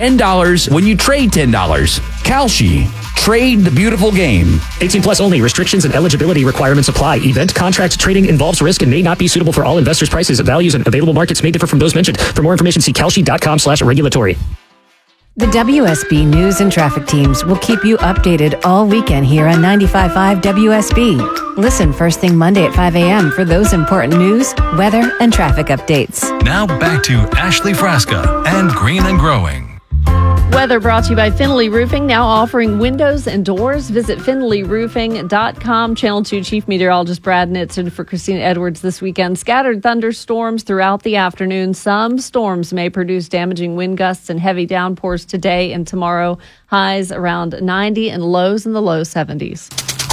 $10 when you trade $10. Kalshi. Trade the beautiful game. 18 plus only. Restrictions and eligibility requirements apply. Event contract trading involves risk and may not be suitable for all investors. Prices, values, and available markets may differ from those mentioned. For more information, see kalshi.com/regulatory. The WSB News and Traffic teams will keep you updated all weekend here on 95.5 WSB. Listen first thing Monday at 5 a.m. for those important news, weather, and traffic updates. Now back to Ashley Frasca and Green and Growing. Weather brought to you by Finley Roofing, now offering windows and doors. Visit finleyroofing.com. Channel 2 Chief Meteorologist Brad Nitzen for Christina Edwards this weekend. Scattered thunderstorms throughout the afternoon. Some storms may produce damaging wind gusts and heavy downpours today and tomorrow. Highs around 90 and lows in the low 70s.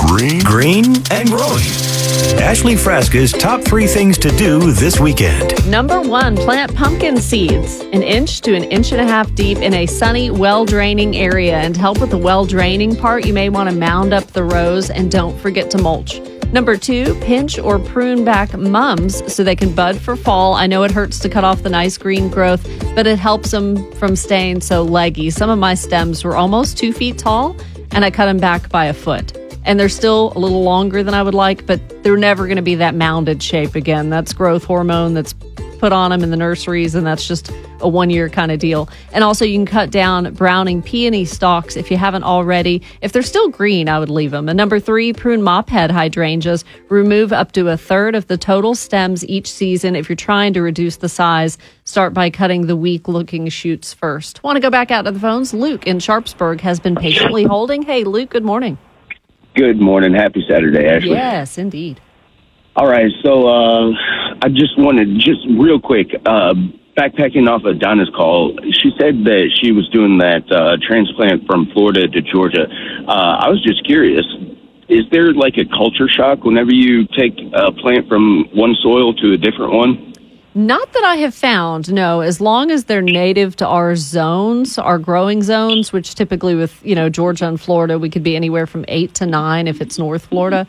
Green and Growing. Ashley Frasca's top 3 things to do this weekend. Number 1, plant pumpkin seeds 1 inch to 1.5 inches deep in a sunny, well-draining area. And to help with the well-draining part, you may want to mound up the rows and don't forget to mulch. Number 2, pinch or prune back mums so they can bud for fall. I know it hurts to cut off the nice green growth, but it helps them from staying so leggy. Some of my stems were almost 2 feet tall, and I cut them back by 1 foot. And they're still a little longer than I would like, but they're never going to be that mounded shape again. That's growth hormone that's put on them in the nurseries, and that's just a 1-year kind of deal. And also, you can cut down browning peony stalks if you haven't already. If they're still green, I would leave them. And number 3, prune mophead hydrangeas. Remove up to 1/3 of the total stems each season. If you're trying to reduce the size, start by cutting the weak-looking shoots first. Want to go back out to the phones? Luke in Sharpsburg has been patiently holding. Hey, Luke, good morning. Good morning. Happy Saturday, Ashley. Yes, indeed. All right. So I just wanted, just real quick, backpacking off of Donna's call. She said that she was doing that transplant from Florida to Georgia. I was just curious. Is there like a culture shock whenever you take a plant from one soil to a different one? Not that I have found, no. As long as they're native to our zones, our growing zones, which typically with, Georgia and Florida, we could be anywhere from 8 to 9 if it's North Florida.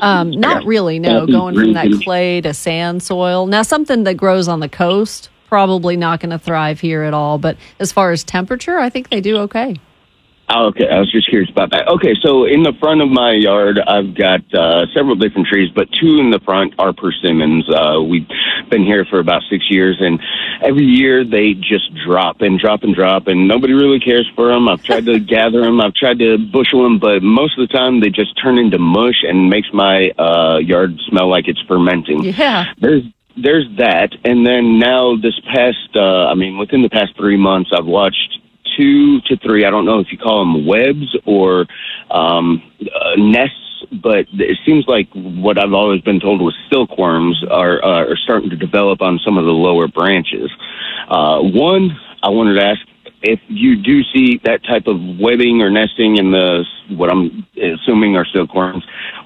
Not really, no. Going from that clay to sand soil. Now, something that grows on the coast, probably not going to thrive here at all. But as far as temperature, I think they do okay. Oh, okay, I was just curious about that. Okay, so in the front of my yard, I've got several different trees, but 2 in the front are persimmons. We've been here for about 6 years, and every year they just drop and drop and drop, and nobody really cares for them. I've tried to gather them, I've tried to bushel them, but most of the time they just turn into mush and makes my yard smell like it's fermenting. Yeah. There's that, and then now this past, within the past 3 months, I've watched 2 to 3, I don't know if you call them webs or nests, but it seems like what I've always been told was silkworms are starting to develop on some of the lower branches. One, I wanted to ask if you do see that type of webbing or nesting in what I'm assuming are silkworms.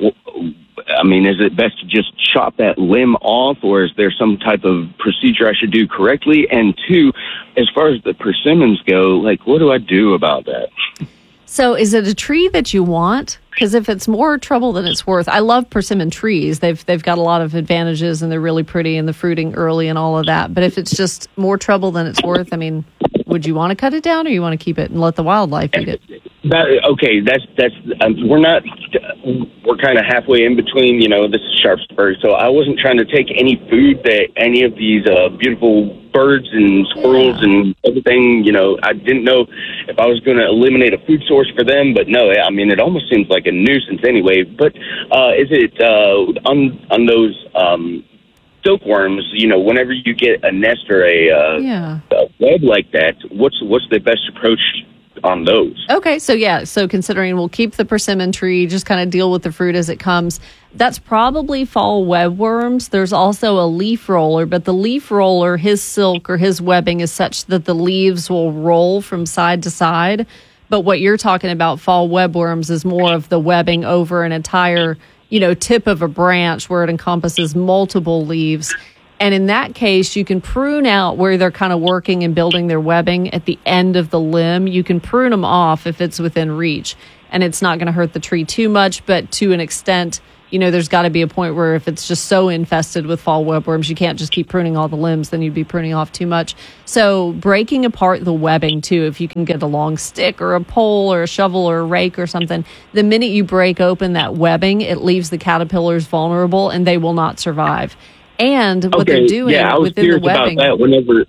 Is it best to just chop that limb off, or is there some type of procedure I should do correctly? And 2, as far as the persimmons go, what do I do about that? So is it a tree that you want? Because if it's more trouble than it's worth, I love persimmon trees. They've got a lot of advantages, and they're really pretty, and the fruiting early and all of that. But if it's just more trouble than it's worth, would you want to cut it down, or you want to keep it and let the wildlife eat it? We're kind of halfway in between, this is Sharpsburg, so I wasn't trying to take any food that any of these beautiful birds and squirrels and everything, I didn't know if I was going to eliminate a food source for them, but no, it almost seems like a nuisance anyway. But is it on those silkworms, whenever you get a nest or a web like that, what's the best approach on those? Okay, so considering we'll keep the persimmon tree, just kind of deal with the fruit as it comes. That's probably fall webworms. There's also a leaf roller, but the leaf roller, his silk or his webbing is such that the leaves will roll from side to side. But what you're talking about, fall webworms, is more of the webbing over an entire, tip of a branch where it encompasses multiple leaves. And in that case, you can prune out where they're kind of working and building their webbing at the end of the limb. You can prune them off if it's within reach, and it's not going to hurt the tree too much, but to an extent, there's got to be a point where if it's just so infested with fall webworms, you can't just keep pruning all the limbs, then you'd be pruning off too much. So breaking apart the webbing too, if you can get a long stick or a pole or a shovel or a rake or something, the minute you break open that webbing, it leaves the caterpillars vulnerable and they will not survive. And what they're doing within the webbing. About that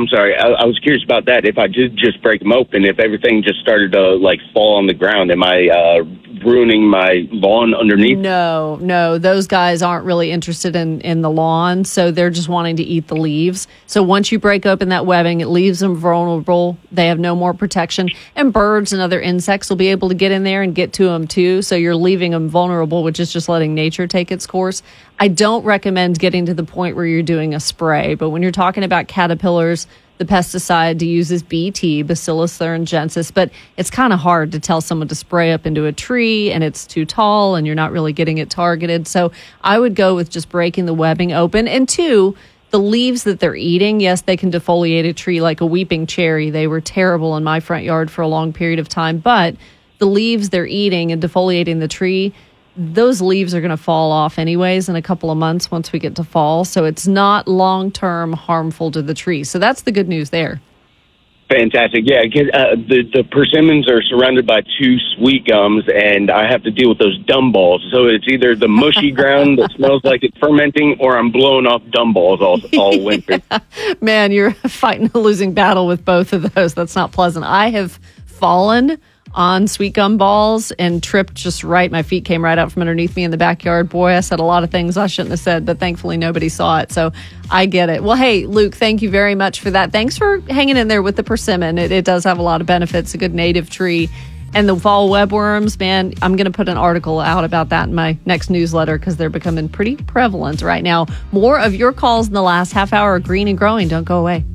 I was curious about that. If I did just break them open, if everything just started to fall on the ground, am I ruining my lawn underneath? No, those guys aren't really interested in the lawn, so they're just wanting to eat the leaves. So once you break open that webbing, it leaves them vulnerable. They have no more protection, and birds and other insects will be able to get in there and get to them too. So you're leaving them vulnerable, which is just letting nature take its course. I don't recommend getting to the point where you're doing a spray, but when you're talking about caterpillars, the pesticide to use is BT, Bacillus thuringiensis, but it's kind of hard to tell someone to spray up into a tree and it's too tall and you're not really getting it targeted. So I would go with just breaking the webbing open. And two, the leaves that they're eating, yes, they can defoliate a tree like a weeping cherry. They were terrible in my front yard for a long period of time, but the leaves they're eating and defoliating the tree, those leaves are going to fall off anyways in a couple of months once we get to fall. So it's not long-term harmful to the tree. So that's the good news there. Fantastic. Yeah, the persimmons are surrounded by 2 sweet gums, and I have to deal with those dumb balls. So it's either the mushy ground that smells like it's fermenting, or I'm blowing off dumb balls all winter. Man, you're fighting a losing battle with both of those. That's not pleasant. I have fallen on sweet gum balls and tripped just right. My feet came right out from underneath me in the backyard. Boy, I said a lot of things I shouldn't have said, but thankfully nobody saw it. So I get it. Well, hey, Luke, thank you very much for that. Thanks for hanging in there with the persimmon. It does have a lot of benefits, a good native tree. And the fall webworms, man, I'm going to put an article out about that in my next newsletter because they're becoming pretty prevalent right now. More of your calls in the last half hour are Green and Growing. Don't go away.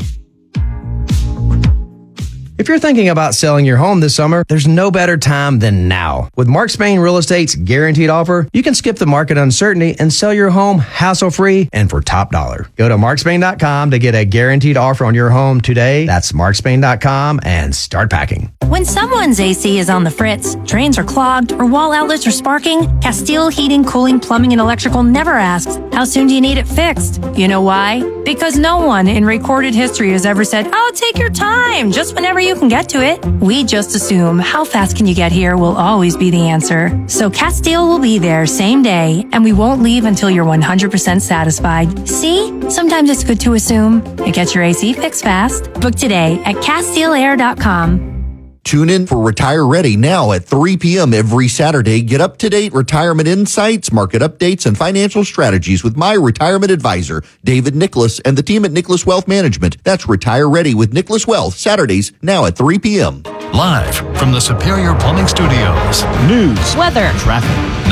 If you're thinking about selling your home this summer, there's no better time than now. With Mark Spain Real Estate's guaranteed offer, you can skip the market uncertainty and sell your home hassle-free and for top dollar. Go to markspain.com to get a guaranteed offer on your home today. That's markspain.com and start packing. When someone's AC is on the fritz, drains are clogged, or wall outlets are sparking, Castile Heating, Cooling, Plumbing, and Electrical never asks, how soon do you need it fixed? You know why? Because no one in recorded history has ever said, oh, take your time, just whenever you can get to it. We just assume how fast can you get here will always be the answer. So Castile will be there same day, and we won't leave until you're 100% satisfied. See? Sometimes it's good to assume. It gets your AC fixed fast. Book today at CastileAir.com. Tune in for Retire Ready now at 3 p.m. every Saturday. Get up-to-date retirement insights, market updates, and financial strategies with my retirement advisor, David Nicholas, and the team at Nicholas Wealth Management. That's Retire Ready with Nicholas Wealth, Saturdays now at 3 p.m. Live from the Superior Plumbing Studios. News, weather, traffic.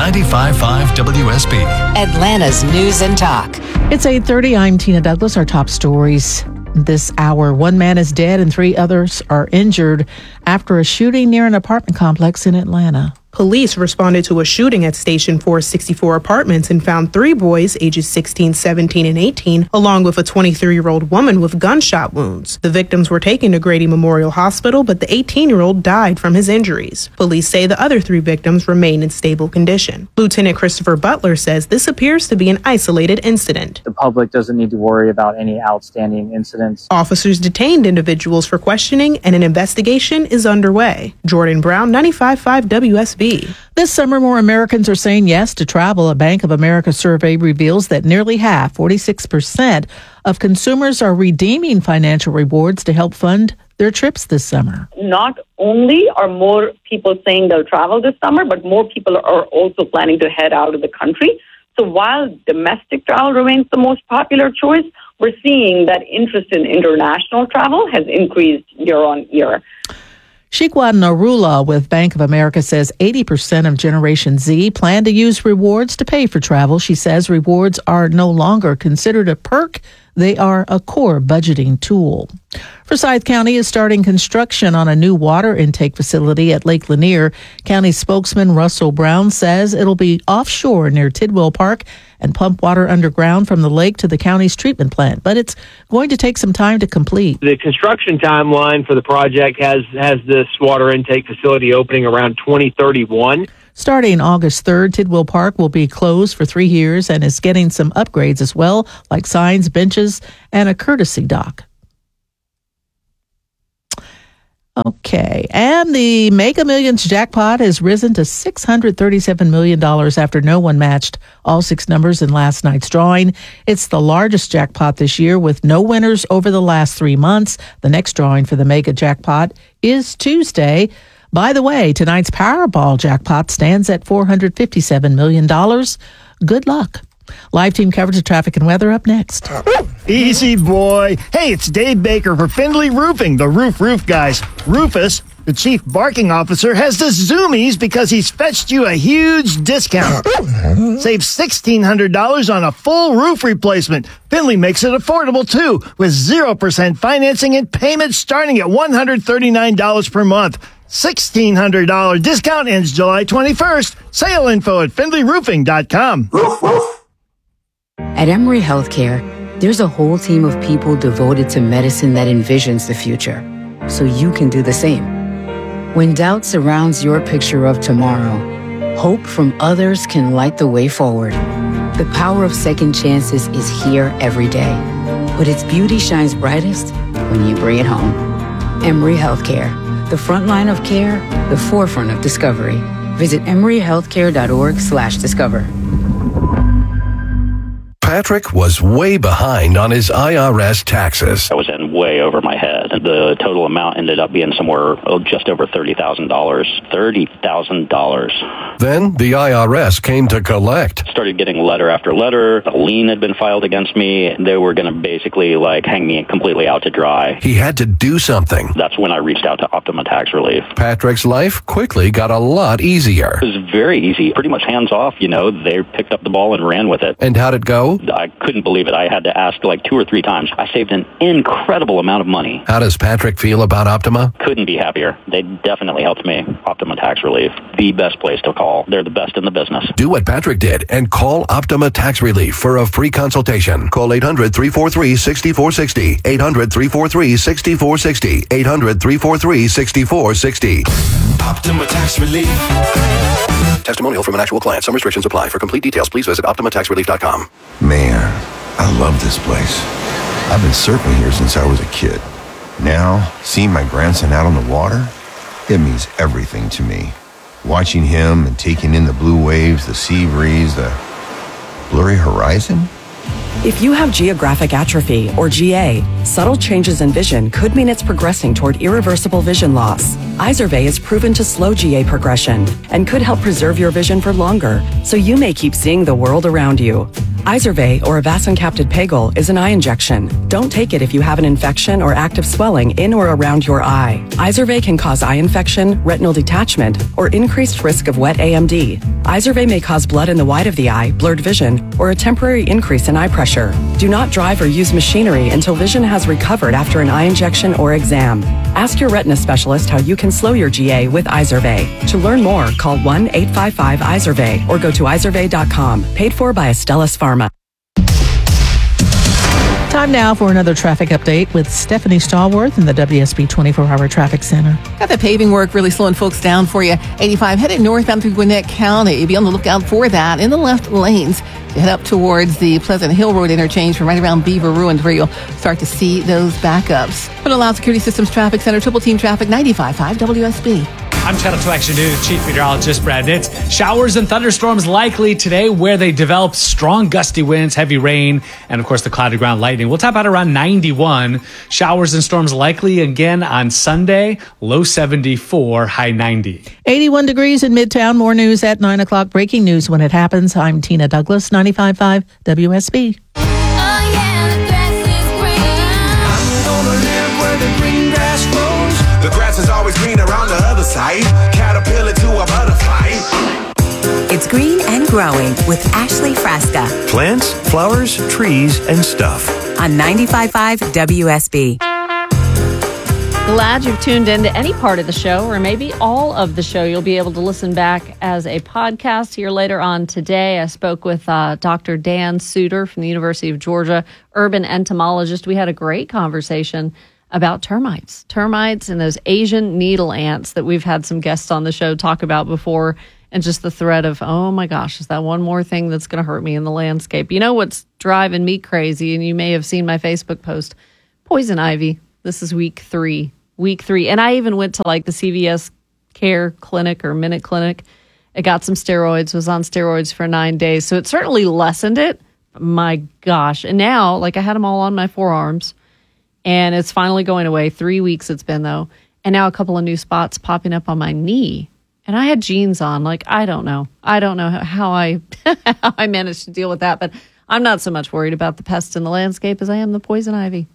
95.5 WSB. Atlanta's News and Talk. It's 8:30. I'm Tina Douglas. Our top stories this hour. 1 man is dead and 3 others are injured after a shooting near an apartment complex in Atlanta. Police responded to a shooting at Station 464 Apartments and found 3 boys ages 16, 17, and 18, along with a 23-year-old woman with gunshot wounds. The victims were taken to Grady Memorial Hospital, but the 18-year-old died from his injuries. Police say the other 3 victims remain in stable condition. Lieutenant Christopher Butler says this appears to be an isolated incident. The public doesn't need to worry about any outstanding incidents. Officers detained individuals for questioning, and an investigation is underway. Jordan Brown, 95.5 WSB. This summer, more Americans are saying yes to travel. A Bank of America survey reveals that nearly half, 46%, of consumers are redeeming financial rewards to help fund their trips this summer. Not only are more people saying they'll travel this summer, but more people are also planning to head out of the country. So while domestic travel remains the most popular choice, we're seeing that interest in international travel has increased year on year. Shikwa Narula with Bank of America says 80% of Generation Z plan to use rewards to pay for travel. She says rewards are no longer considered a perk. They are a core budgeting tool. Forsyth County is starting construction on a new water intake facility at Lake Lanier. County spokesman Russell Brown says it'll be offshore near Tidwell Park and pump water underground from the lake to the county's treatment plant. But it's going to take some time to complete. The construction timeline for the project has this water intake facility opening around 2031. Starting August 3rd, Tidwell Park will be closed for 3 years and is getting some upgrades as well, like signs, benches, and a courtesy dock. Okay, and the Mega Millions jackpot has risen to $637 million after no one matched all 6 numbers in last night's drawing. It's the largest jackpot this year with no winners over the last 3 months. The next drawing for the mega jackpot is Tuesday. By the way, tonight's Powerball jackpot stands at $457 million. Good luck. Live team coverage of traffic and weather up next. Easy, boy. Hey, it's Dave Baker for Findlay Roofing, the roof guys. Rufus, the chief barking officer, has the zoomies because he's fetched you a huge discount. Save $1,600 on a full roof replacement. Findlay makes it affordable, too, with 0% financing and payments starting at $139 per month. $1,600 discount ends July 21st. Sale info at FindlayRoofing.com. At Emory Healthcare, there's a whole team of people devoted to medicine that envisions the future, so you can do the same. When doubt surrounds your picture of tomorrow, hope from others can light the way forward. The power of second chances is here every day, but its beauty shines brightest when you bring it home. Emory Healthcare, the front line of care, the forefront of discovery. Visit emoryhealthcare.org/discover. Patrick was way behind on his IRS taxes. I was in way over my head. The total amount ended up being somewhere just over $30,000. $30,000. Then the IRS came to collect. Started getting letter after letter. A lien had been filed against me. They were going to basically hang me completely out to dry. He had to do something. That's when I reached out to Optima Tax Relief. Patrick's life quickly got a lot easier. It was very easy, pretty much hands off. They picked up the ball and ran with it. And how'd it go? I couldn't believe it. I had to ask 2 or 3 times. I saved an incredible amount of money. How does Patrick feel about Optima? Couldn't be happier. They definitely helped me. Optima Tax Relief, the best place to call. They're the best in the business. Do what Patrick did and call Optima Tax Relief for a free consultation. Call 800-343-6460. 800-343-6460. 800-343-6460. Optima Tax Relief. Testimonial from an actual client. Some restrictions apply. For complete details, please visit OptimaTaxRelief.com. Man, I love this place. I've been surfing here since I was a kid. Now, seeing my grandson out on the water, it means everything to me. Watching him and taking in the blue waves, the sea breeze, the blurry horizon. If you have geographic atrophy, or GA, subtle changes in vision could mean it's progressing toward irreversible vision loss. Izervay is proven to slow GA progression and could help preserve your vision for longer, so you may keep seeing the world around you. Izervay, or avacincaptad pegol, is an eye injection. Don't take it if you have an infection or active swelling in or around your eye. Izervay can cause eye infection, retinal detachment, or increased risk of wet AMD. Izervay may cause blood in the white of the eye, blurred vision, or a temporary increase in eye pressure. Do not drive or use machinery until vision has recovered after an eye injection or exam. Ask your retina specialist how you can slow your GA with Izervay. To learn more, call 1-855-IZERVAY or go to izervay.com. Paid for by Astellas Pharma. Time now for another traffic update with Stephanie Stallworth in the WSB 24-hour traffic center. Got the paving work really slowing folks down for you. 85 headed northbound through Gwinnett County. Be on the lookout for that in the left lanes. You head up towards the Pleasant Hill Road interchange from right around Beaver Ruins where you'll start to see those backups. But Loud Security Systems Traffic Center, Triple Team Traffic, 95.5 WSB. I'm Channel 2 Action News Chief Meteorologist Brad Nitz. Showers and thunderstorms likely today where they develop strong gusty winds, heavy rain, and of course the cloudy ground lightning. We'll top out around 91. Showers and storms likely again on Sunday, low 74, high 90. 81 degrees in Midtown. More news at 9 o'clock. Breaking news when it happens. I'm Tina Douglas, 95.5 WSB. The grass is always greener on the other side. Caterpillar to a butterfly. It's Green and Growing with Ashley Frasca. Plants, flowers, trees, and stuff. On 95.5 WSB. Glad you've tuned in to any part of the show or maybe all of the show. You'll be able to listen back as a podcast here later on today. I spoke with Dr. Dan Suter from the University of Georgia, urban entomologist. We had a great conversation about termites and those Asian needle ants that we've had some guests on the show talk about before. and just the threat of, oh my gosh, is that one more thing that's going to hurt me in the landscape? You know what's driving me crazy, and you may have seen my Facebook post, poison ivy. This is week three. And I even went to like the CVS Care Clinic or Minute Clinic. I got some steroids, was on steroids for 9 days. So it certainly lessened it. My gosh. And now, like, I had them all on my forearms, and it's finally going away. 3 weeks it's been, though. And now a couple of new spots popping up on my knee. And I had jeans on. Like, I don't know how I how I managed to deal with that. But I'm not so much worried about the pests in the landscape as I am the poison ivy.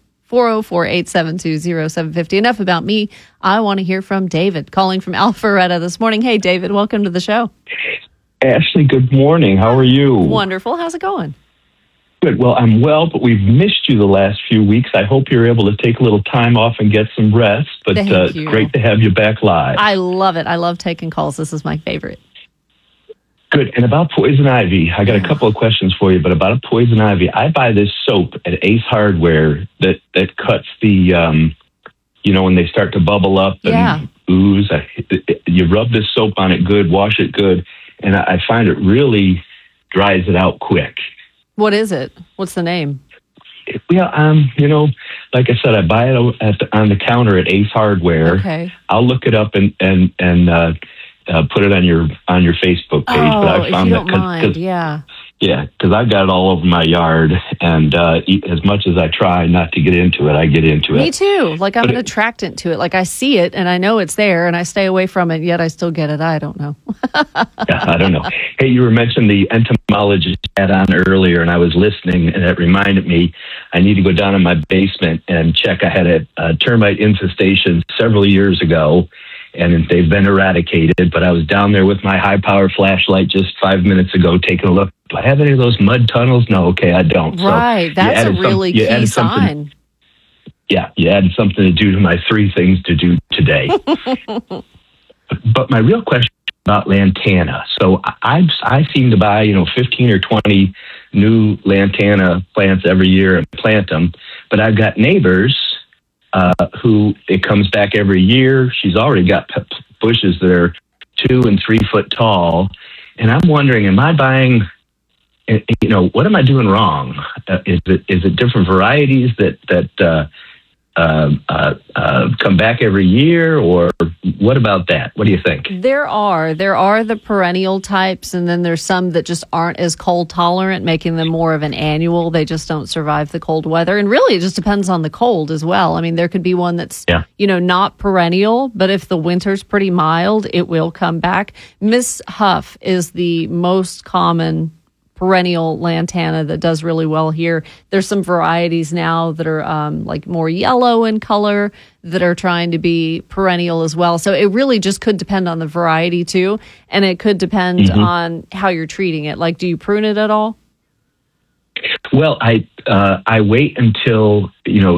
404-872-0750. Enough about me. I want to hear from David, calling from Alpharetta this morning. Hey, David, welcome to the show. Ashley, good morning. How are you? Wonderful. How's it going? Good. Well, I'm well, but we've missed you the last few weeks. I hope you're able to take a little time off and get some rest. But it's great to have you back live. I love it. I love taking calls. This is my favorite. Good. And about poison ivy, I got a couple of questions for you. But about a poison ivy, I buy this soap at Ace Hardware that cuts the, when they start to bubble up and ooze. You rub this soap on it good, wash it good, and I find it really dries it out quick. What is it? What's the name? Well, like I said, I buy it on the counter at Ace Hardware. Okay. I'll look it up and put it on your Facebook page. Oh, but I found if you don't mind, yeah. Yeah, because I've got it all over my yard, and as much as I try not to get into it, I get into it. Me too. Like, I'm an attractant to it. Like, I see it, and I know it's there, and I stay away from it, yet I still get it. I don't know. Yeah, I don't know. Hey, you were mentioning the entomologist you had on earlier, and I was listening, and it reminded me I need to go down in my basement and check. I had a termite infestation several years ago, and they've been eradicated, but I was down there with my high-power flashlight just 5 minutes ago taking a look. Do I have any of those mud tunnels? No, okay, I don't. Right, so that's a really key sign. Yeah, you added something to do to my 3 things to do today. But my real question is about lantana. So I seem to buy, 15 or 20 new lantana plants every year and plant them, but I've got neighbors who it comes back every year. She's already got bushes that are 2 and 3 foot tall. And I'm wondering, am I buying, what am I doing wrong? Is it different varieties that come back every year, or what about that? What do you think? There are the perennial types, and then there's some that just aren't as cold tolerant, making them more of an annual. They just don't survive the cold weather. And really, it just depends on the cold as well. I mean, there could be one that's, not perennial, but if the winter's pretty mild, it will come back. Miss Huff is the most common perennial lantana that does really well here. There's some varieties now that are like more yellow in color that are trying to be perennial as well. So it really just could depend on the variety too, and it could depend on how you're treating it. Like, do you prune it at all? Well, I wait until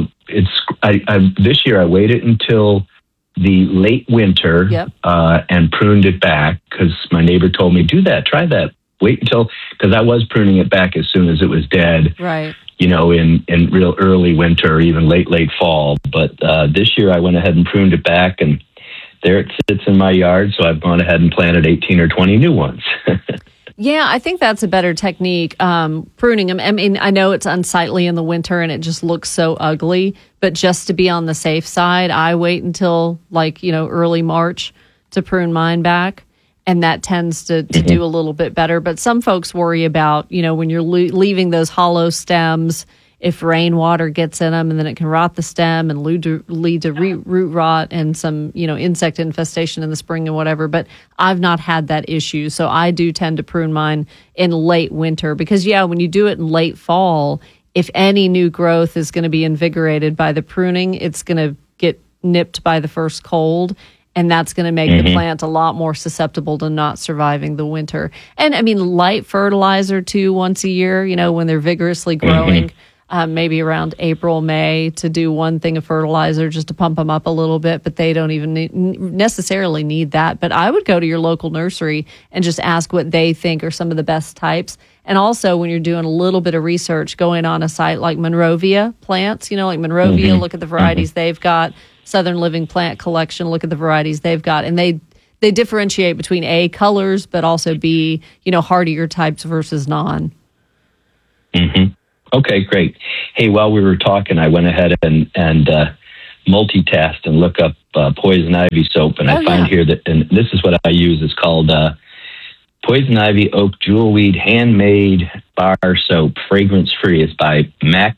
this year I waited until the late winter and pruned it back because my neighbor told me, do that, try that. Wait until, because I was pruning it back as soon as it was dead, right? In real early winter or even late fall. But this year I went ahead and pruned it back, and there it sits in my yard. So I've gone ahead and planted 18 or 20 new ones. Yeah, I think that's a better technique, pruning them. I mean, I know it's unsightly in the winter and it just looks so ugly, but just to be on the safe side, I wait until early March to prune mine back. And that tends to do a little bit better. But some folks worry about, when you're leaving those hollow stems, if rainwater gets in them, and then it can rot the stem and lead to root rot and some, insect infestation in the spring and whatever. But I've not had that issue. So I do tend to prune mine in late winter because, when you do it in late fall, if any new growth is going to be invigorated by the pruning, it's going to get nipped by the first cold. And that's going to make the plant a lot more susceptible to not surviving the winter. And I mean, light fertilizer too, once a year, when they're vigorously growing, maybe around April, May, to do one thing of fertilizer just to pump them up a little bit. But they don't even necessarily need that. But I would go to your local nursery and just ask what they think are some of the best types. And also, when you're doing a little bit of research, going on a site like Monrovia Plants, like Monrovia, look at the varieties they've got. Southern Living Plant Collection, look at the varieties they've got. And they differentiate between A, colors, but also B, hardier types versus non. Mm-hmm. Okay, great. Hey, while we were talking, I went ahead and multitasked and look up poison ivy soap, and I find here that, and this is what I use. It's called Poison Ivy Oak Jewelweed Handmade Bar Soap, fragrance free. It's by Mac.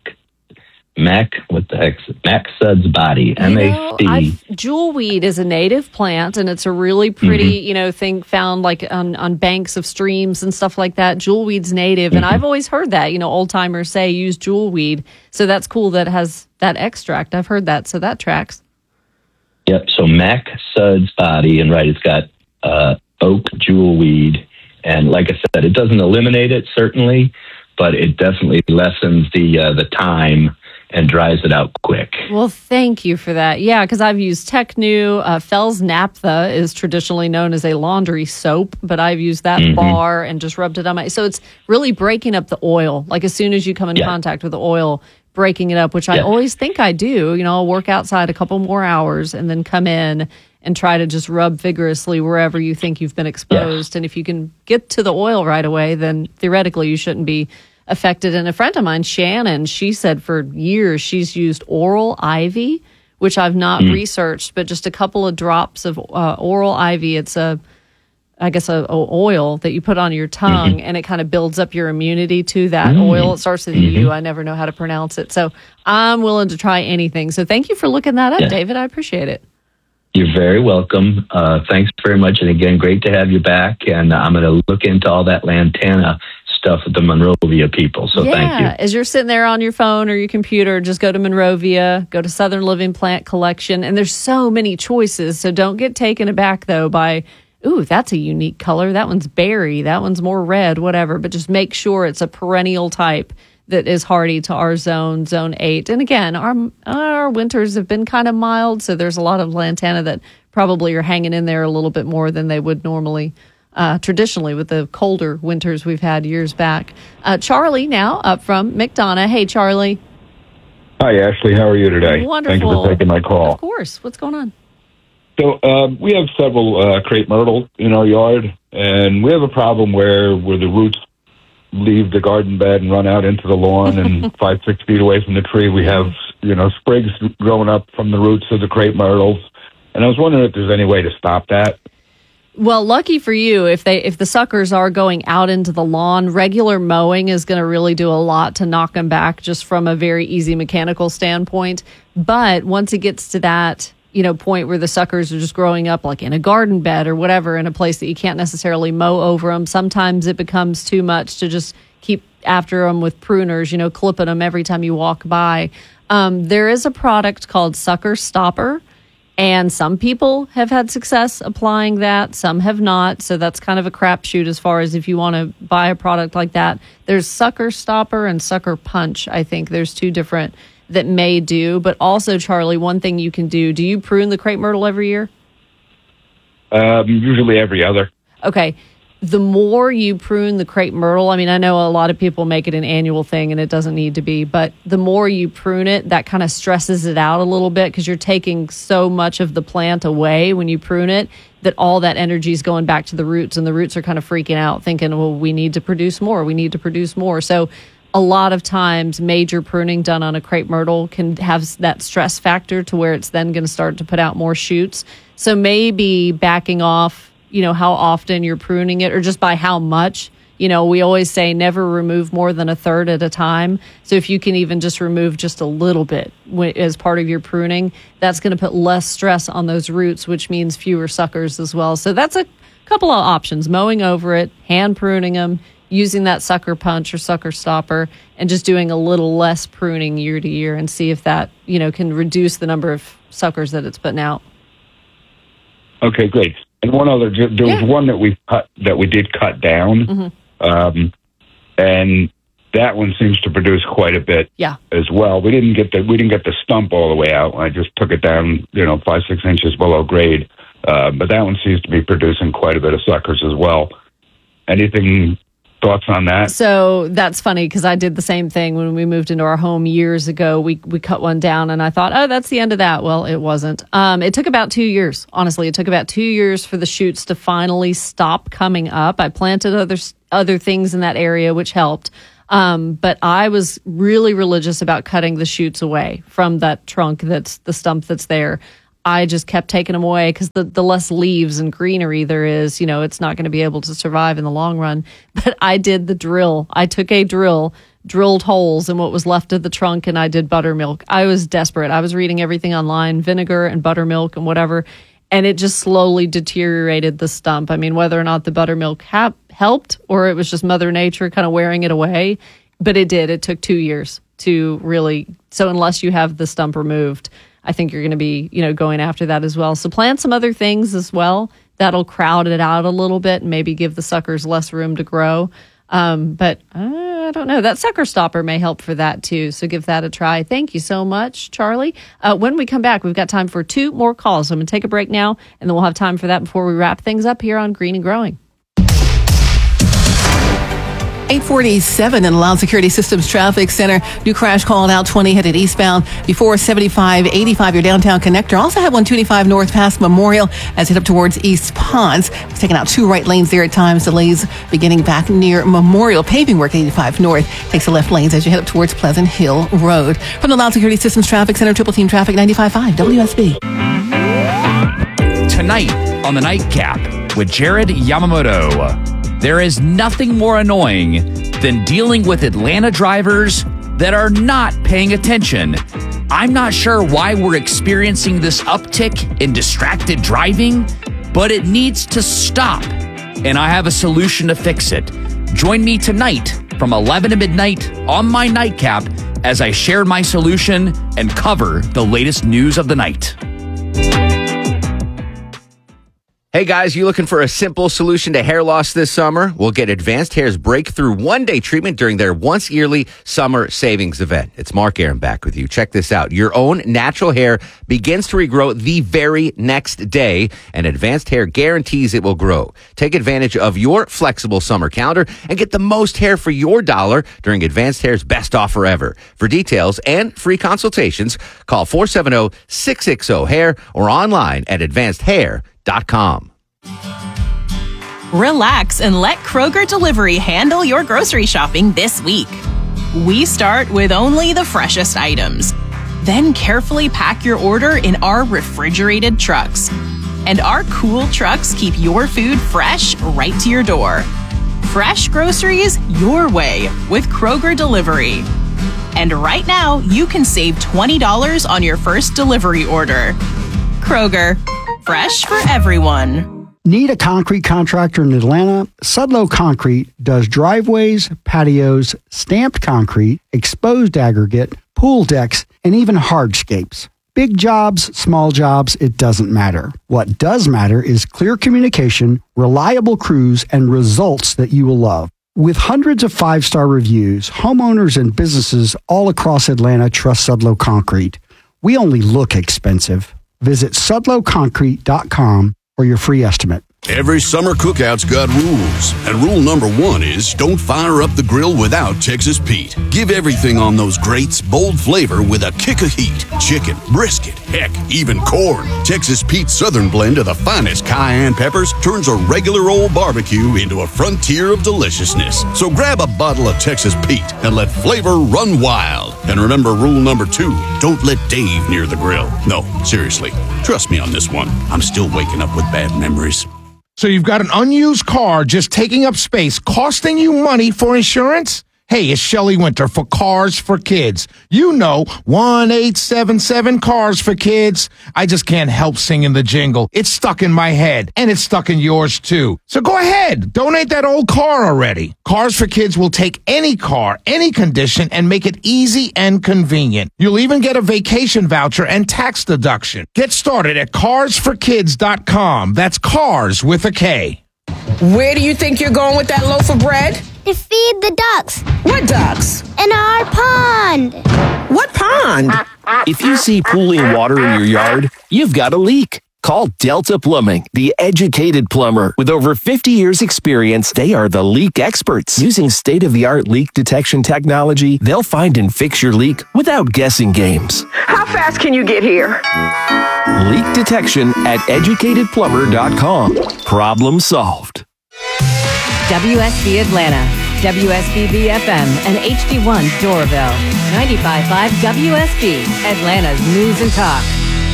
What the heck? Mac Suds Body. MAC. Jewelweed is a native plant, and it's a really pretty, thing found like on banks of streams and stuff like that. Jewelweed's native, and I've always heard that. Old timers say use jewelweed, so that's cool that it has that extract. I've heard that, so that tracks. Yep. So Mac Suds Body, and it's got oak jewelweed, and like I said, it doesn't eliminate it certainly, but it definitely lessens the time and dries it out quick. Well, thank you for that. Yeah, because I've used Technu. Fels Naphtha is traditionally known as a laundry soap, but I've used that bar and just rubbed it on my... So it's really breaking up the oil. Like as soon as you come in contact with the oil, breaking it up, which I always think I do. I'll work outside a couple more hours and then come in and try to just rub vigorously wherever you think you've been exposed. And if you can get to the oil right away, then theoretically you shouldn't be affected. And a friend of mine, Shannon, she said for years she's used Oral Ivy, which I've not researched, but just a couple of drops of Oral Ivy. It's a oil that you put on your tongue, and it kind of builds up your immunity to that oil. It starts with U. I never know how to pronounce it. So I'm willing to try anything. So thank you for looking that up, David. I appreciate it. You're very welcome. Thanks very much. And again, great to have you back. And I'm going to look into all that Lantana stuff with the Monrovia people. So thank you. As you're sitting there on your phone or your computer, just go to Monrovia, go to Southern Living Plant Collection. And there's so many choices. So don't get taken aback, though, by, ooh, that's a unique color. That one's berry. That one's more red, whatever. But just make sure it's a perennial type that is hardy to our zone 8. And again, our winters have been kind of mild, so there's a lot of Lantana that probably are hanging in there a little bit more than they would normally, traditionally with the colder winters we've had years back. Charlie now up from McDonough. Hey, Charlie. Hi, Ashley. How are you today? Wonderful. Thank you for taking my call. Of course. What's going on? So we have several crepe myrtle in our yard, and we have a problem where the roots leave the garden bed and run out into the lawn, and 5-6 feet away from the tree we have sprigs growing up from the roots of the crepe myrtles, and I was wondering if there's any way to stop that. Well, lucky for you, if the suckers are going out into the lawn, regular mowing is going to really do a lot to knock them back, just from a very easy mechanical standpoint. But once it gets to that point where the suckers are just growing up like in a garden bed or whatever, in a place that you can't necessarily mow over them, sometimes it becomes too much to just keep after them with pruners, clipping them every time you walk by. There is a product called Sucker Stopper, and some people have had success applying that, some have not. So that's kind of a crapshoot as far as if you want to buy a product like that. There's Sucker Stopper and Sucker Punch. I think there's two different that may do. But also, Charlie, one thing you can do you prune the crepe myrtle every year? Usually every other. Okay. The more you prune the crepe myrtle, I mean, I know a lot of people make it an annual thing, and it doesn't need to be, but the more you prune it, that kind of stresses it out a little bit, because you're taking so much of the plant away when you prune it, that all that energy is going back to the roots, and the roots are kind of freaking out, thinking, well, we need to produce more. So a lot of times major pruning done on a crepe myrtle can have that stress factor to where it's then going to start to put out more shoots. So maybe backing off, how often you're pruning it, or just by how much. We always say never remove more than a third at a time. So if you can even just remove just a little bit as part of your pruning, that's going to put less stress on those roots, which means fewer suckers as well. So that's a couple of options: mowing over it, hand pruning them, using that Sucker Punch or Sucker Stopper, and just doing a little less pruning year to year, and see if that, can reduce the number of suckers that it's putting out. Okay, great. And one other, there was one that we did cut down, and that one seems to produce quite a bit as well. We didn't get the stump all the way out. I just took it down, 5-6 inches below grade. But that one seems to be producing quite a bit of suckers as well. Anything thoughts on that? So that's funny because I did the same thing when we moved into our home years ago. We cut one down and I thought, oh, that's the end of that. Well, it wasn't. It took about 2 years. Honestly, it took about 2 years for the shoots to finally stop coming up. I planted other things in that area, which helped. But I was really religious about cutting the shoots away from that trunk, that's the stump that's there. I just kept taking them away because the less leaves and greenery there is, it's not going to be able to survive in the long run. But I did the drill. I took a drill, drilled holes in what was left of the trunk, and I did buttermilk. I was desperate. I was reading everything online, vinegar and buttermilk and whatever, and it just slowly deteriorated the stump. I mean, whether or not the buttermilk helped or it was just Mother Nature kind of wearing it away, but it did. It took 2 years to really, so unless you have the stump removed, I think you're going to be, going after that as well. So plant some other things as well. That'll crowd it out a little bit and maybe give the suckers less room to grow. But I don't know. That sucker stopper may help for that too. So give that a try. Thank you so much, Charlie. When we come back, we've got time for 2 more calls. So I'm going to take a break now, and then we'll have time for that before we wrap things up here on Green and Growing. 847 in the Loud Security Systems Traffic Center. New crash called out 20 headed eastbound before 7585, your downtown connector. Also have 125 north past Memorial as you head up towards East Ponds. It's taking out 2 right lanes there at times. Delays beginning back near Memorial. Paving work 85 north takes the left lanes as you head up towards Pleasant Hill Road. From the Loud Security Systems Traffic Center, Triple Team Traffic 95.5 WSB. Tonight on the Nightcap with Jared Yamamoto. There is nothing more annoying than dealing with Atlanta drivers that are not paying attention. I'm not sure why we're experiencing this uptick in distracted driving, but it needs to stop, and I have a solution to fix it. Join me tonight from 11 to midnight on my Nightcap as I share my solution and cover the latest news of the night. Hey guys, you looking for a simple solution to hair loss this summer? We'll get Advanced Hair's breakthrough one-day treatment during their once-yearly summer savings event. It's Mark Aaron back with you. Check this out. Your own natural hair begins to regrow the very next day, and Advanced Hair guarantees it will grow. Take advantage of your flexible summer calendar and get the most hair for your dollar during Advanced Hair's best offer ever. For details and free consultations, call 470-660-HAIR or online at advancedhair.com. Relax and let Kroger Delivery handle your grocery shopping this week. We start with only the freshest items. Then carefully pack your order in our refrigerated trucks. And our cool trucks keep your food fresh right to your door. Fresh groceries your way with Kroger Delivery. And right now, you can save $20 on your first delivery order. Kroger, fresh for everyone. Need a concrete contractor in Atlanta? Sudlow Concrete does driveways, patios, stamped concrete, exposed aggregate, pool decks, and even hardscapes. Big jobs, small jobs, it doesn't matter. What does matter is clear communication, reliable crews, and results that you will love. With hundreds of 5-star reviews, homeowners and businesses all across Atlanta trust Sudlow Concrete. We only look expensive. Visit sudlowconcrete.com for your free estimate. Every summer cookout's got rules, and rule number 1 is don't fire up the grill without Texas Pete. Give everything on those grates bold flavor with a kick of heat. Chicken, brisket, heck, even corn. Texas Pete's Southern blend of the finest cayenne peppers turns a regular old barbecue into a frontier of deliciousness. So grab a bottle of Texas Pete and let flavor run wild. And remember rule number 2, don't let Dave near the grill. No, seriously, trust me on this one. I'm still waking up with bad memories. So you've got an unused car just taking up space, costing you money for insurance? Hey, it's Shelley Winter for Cars for Kids. You know, 1-877 Cars for Kids. I just can't help singing the jingle. It's stuck in my head, and it's stuck in yours too. So go ahead, donate that old car already. Cars for Kids will take any car, any condition, and make it easy and convenient. You'll even get a vacation voucher and tax deduction. Get started at carsforkids.com. That's cars with a K. Where do you think you're going with that loaf of bread? To feed the ducks. What ducks? In our pond. What pond? If you see pooling water in your yard, you've got a leak. Call Delta Plumbing, the educated plumber. With over 50 years experience, they are the leak experts. Using state-of-the-art leak detection technology, they'll find and fix your leak without guessing games. How fast can you get here? Leak detection at educatedplumber.com. Problem solved. WSB Atlanta, WSBB FM, and HD1 Doraville. 95.5 WSB, Atlanta's News and Talk.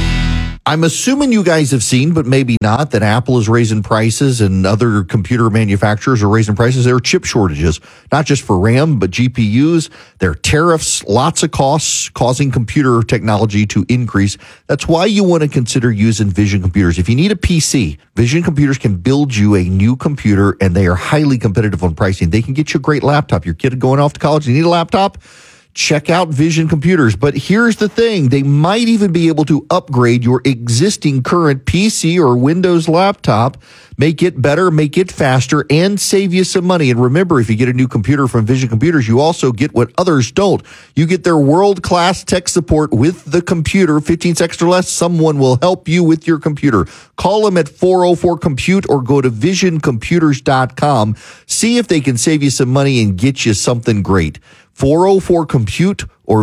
I'm assuming you guys have seen, but maybe not, that Apple is raising prices and other computer manufacturers are raising prices. There are chip shortages, not just for RAM, but GPUs. There are tariffs, lots of costs causing computer technology to increase. That's why you want to consider using Vision Computers. If you need a PC, Vision Computers can build you a new computer, and they are highly competitive on pricing. They can get you a great laptop. Your kid going off to college, you need a laptop? Check out Vision Computers. But here's the thing. They might even be able to upgrade your existing current PC or Windows laptop, make it better, make it faster, and save you some money. And remember, if you get a new computer from Vision Computers, you also get what others don't. You get their world-class tech support with the computer. 15 seconds or less, someone will help you with your computer. Call them at 404-COMPUTE or go to visioncomputers.com. See if they can save you some money and get you something great. 404-COMPUTE or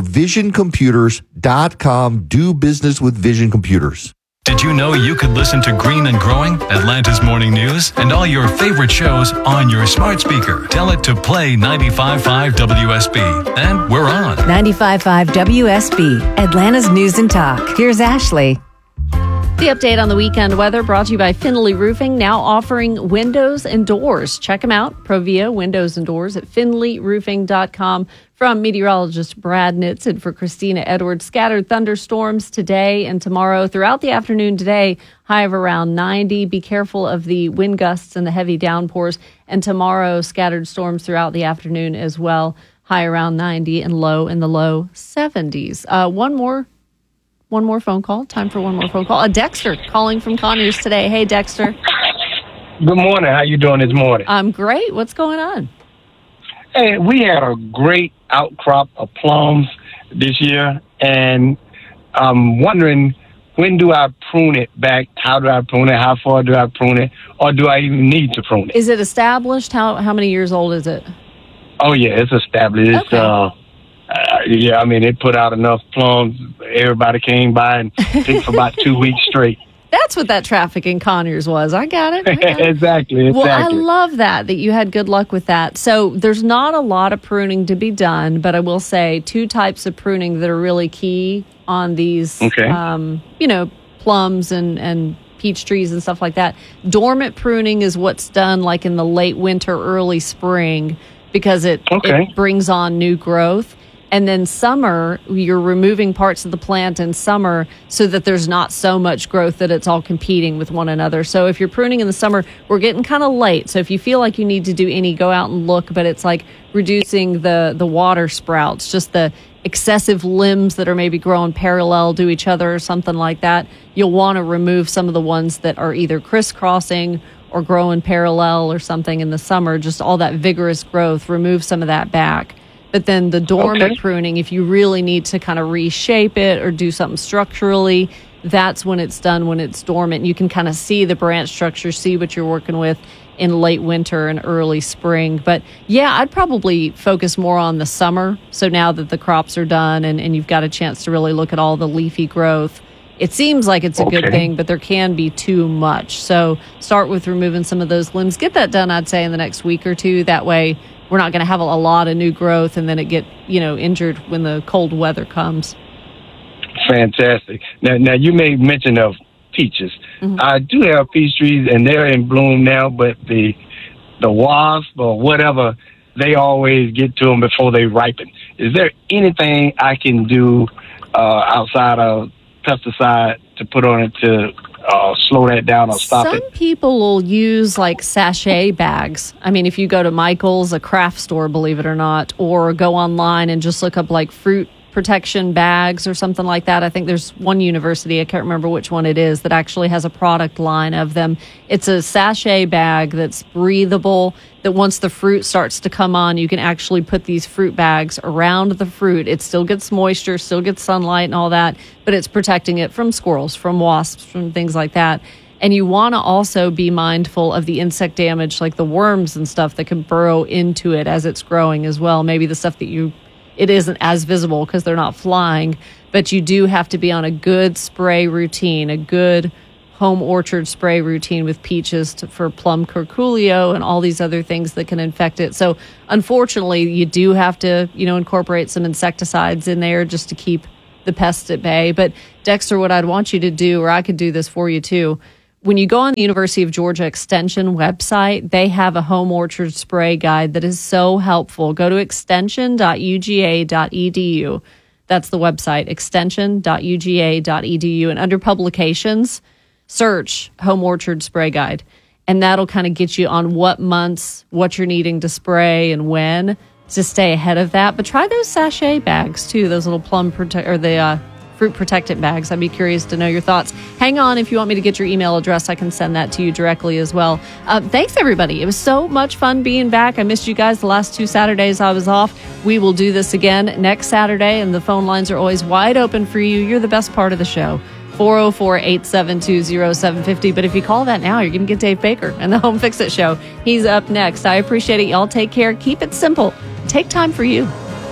visioncomputers.com. Do business with Vision Computers. Did you know you could listen to Green and Growing, Atlanta's morning news, and all your favorite shows on your smart speaker? Tell it to play 95.5 WSB. And we're on. 95.5 WSB, Atlanta's News and Talk. Here's Ashley. The update on the weekend weather brought to you by Finley Roofing, now offering windows and doors. Check them out, Provia Windows and Doors at finleyroofing.com. From meteorologist Brad Nitzen for Christina Edwards. Scattered thunderstorms today and tomorrow. Throughout the afternoon today, high of around 90. Be careful of the wind gusts and the heavy downpours. And tomorrow, scattered storms throughout the afternoon as well. High around 90 and low in the low 70s. One more phone call. Time for one more phone call. Dexter calling from Conyers today. Hey, Dexter. Good morning. How you doing this morning? I'm great. What's going on? Hey, we had a great outcrop of plums this year, and I'm wondering, when do I prune it back? How do I prune it? How far do I prune it? Or do I even need to prune it? Is it established? How many years old is it? Oh, yeah, it's established. Okay. Yeah, I mean, it put out enough plums. Everybody came by and picked for about 2 weeks straight. That's what that traffic in Conyers was. I got it. Exactly. Well, I love that you had good luck with that. So there's not a lot of pruning to be done, but I will say two types of pruning that are really key on these, plums and peach trees and stuff like that. Dormant pruning is what's done like in the late winter, early spring, because it brings on new growth. And then summer, you're removing parts of the plant in summer so that there's not so much growth that it's all competing with one another. So if you're pruning in the summer, we're getting kind of late. So if you feel like you need to do any, go out and look. But it's like reducing the water sprouts, just the excessive limbs that are maybe growing parallel to each other or something like that. You'll want to remove some of the ones that are either crisscrossing or growing parallel or something in the summer. Just all that vigorous growth, remove some of that back. But then the dormant pruning, if you really need to kind of reshape it or do something structurally, that's when it's done, when it's dormant. You can kind of see the branch structure, see what you're working with in late winter and early spring. But yeah, I'd probably focus more on the summer. So now that the crops are done and you've got a chance to really look at all the leafy growth, it seems like it's a good thing, but there can be too much. So start with removing some of those limbs. Get that done, I'd say, in the next week or two. That way we're not going to have a lot of new growth and then it get, injured when the cold weather comes. Fantastic. Now you made mention of peaches. Mm-hmm. I do have peach trees and they're in bloom now, but the wasp or whatever, they always get to them before they ripen. Is there anything I can do outside of pesticide to put on it to slow that down or stop it? Some people will use like sachet bags. I mean, if you go to Michael's, a craft store, believe it or not, or go online and just look up like fruit protection bags or something like that. I think there's one university, I can't remember which one it is, that actually has a product line of them. It's a sachet bag that's breathable, that once the fruit starts to come on, you can actually put these fruit bags around the fruit. It still gets moisture, still gets sunlight and all that, but it's protecting it from squirrels, from wasps, from things like that. And you want to also be mindful of the insect damage, like the worms and stuff that can burrow into it as it's growing as well. Maybe the stuff that it isn't as visible because they're not flying, but you do have to be on a good spray routine, a good home orchard spray routine with peaches for plum curculio and all these other things that can infect it. So unfortunately, you do have to, incorporate some insecticides in there just to keep the pests at bay. But Dexter, what I'd want you to do, or I could do this for you too, when you go on the University of Georgia Extension website, they have a home orchard spray guide that is so helpful. Go to extension.uga.edu. That's the website, extension.uga.edu. And under publications, search home orchard spray guide. And that'll kind of get you on what months, what you're needing to spray and when to stay ahead of that. But try those sachet bags too, those little fruit protectant bags. I'd be curious to know your thoughts. Hang on. If you want me to get your email address, I can send that to you directly as well. Thanks, everybody. It was so much fun being back. I missed you guys the last 2 Saturdays I was off. We will do this again next Saturday, and the phone lines are always wide open for you. You're the best part of the show. 404-872-0750. But if you call that now, you're going to get Dave Baker and the Home Fix-It Show. He's up next. I appreciate it. Y'all take care. Keep it simple. Take time for you.